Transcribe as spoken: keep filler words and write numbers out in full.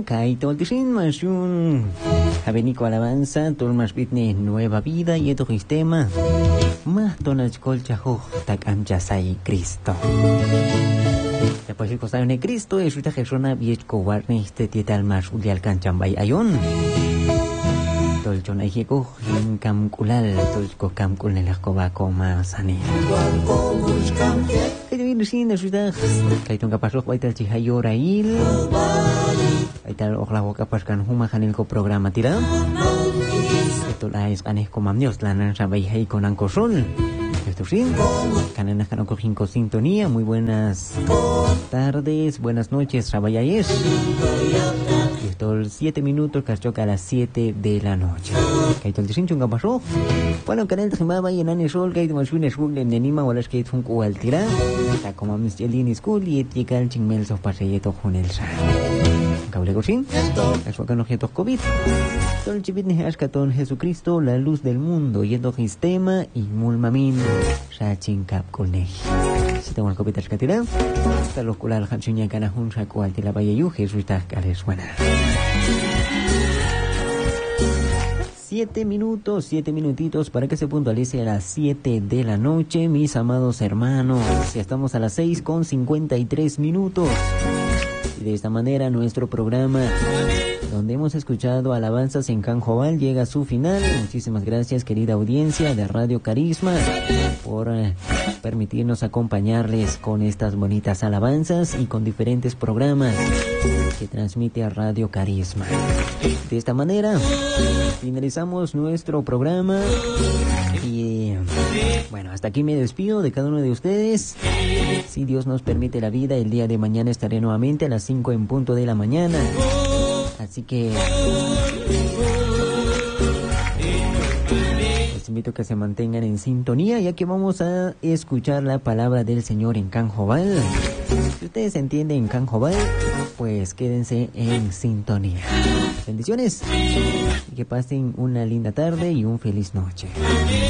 Kaito Altishin Mashun Avenico Alabanza, Tolmas Bitne Nueva Vida y Eto Sistema Más Tonach Colchajo Tak Amchasai Cristo. Después el costado de Cristo es una persona viejo warne este tietal más ulial canchambay ayon. Tolchon ayeko hin kamkulal tolko kamkul nelas kobako masani. Kaito bin sin de sudah kaito kapasok baital chihayo rail. Baital oklawo kapaskan huma kanil ko programa tira. Esto la es aneh komamnios lanan sabai hay konan kosol. Esto sí, Canana Canoko cinco Sintonía, muy buenas tardes, buenas noches, Rabayayes. Y esto el siete minutos, Cachoca a las siete de la noche. Kaito el disincho, ¿qué pasó? Bueno, canal de Jimaba y Enane Sol, Kaito Masuine School, en Nenima, o las que es un cualtira. Está como Miss Jelini School y etica el chingmel of Paseyeto Junelsa. Cable Gosín, eso acá no jetos COVID. Todo el chivit Nehashkaton Jesucristo, la luz del mundo, yendo sistema y mulmamin, Shachin Cap Kolnej. Si tengo el copitas catira, está los culal Hachuña Canajun Shakual de la Valle Jesús Tascales buena. Siete minutos, siete minutitos para que se puntualice a las siete de la noche, mis amados hermanos. Ya estamos a las seis con cincuenta y tres minutos. Y de esta manera nuestro programa, donde hemos escuchado alabanzas en Canjobal, llega a su final. Muchísimas gracias, querida audiencia de Radio Carisma, por eh, permitirnos acompañarles con estas bonitas alabanzas y con diferentes programas que transmite a Radio Carisma. De esta manera finalizamos nuestro programa y bueno, hasta aquí me despido de cada uno de ustedes. Si Dios nos permite la vida, el día de mañana estaré nuevamente a las cinco en punto de la mañana. Así que les invito a que se mantengan en sintonía, ya que vamos a escuchar la palabra del Señor en Canjobal. Si ustedes entienden Canjobal, pues quédense en sintonía. Bendiciones y que pasen una linda tarde y un feliz noche.